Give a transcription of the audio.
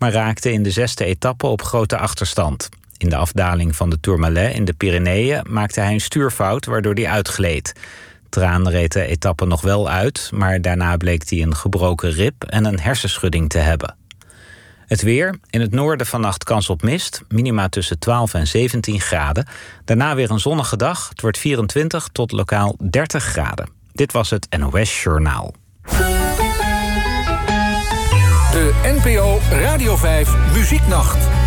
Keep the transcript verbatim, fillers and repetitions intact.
maar raakte in de zesde etappe op grote achterstand. In de afdaling van de Tourmalet in de Pyreneeën maakte hij een stuurfout waardoor hij uitgleed. Traan reed de etappe nog wel uit, maar daarna bleek hij een gebroken rib en een hersenschudding te hebben. Het weer. In het noorden vannacht kans op mist. Minima tussen twaalf en zeventien graden. Daarna weer een zonnige dag. Het wordt vierentwintig tot lokaal dertig graden. Dit was het N O S Journaal. De N P O Radio vijf Muzieknacht.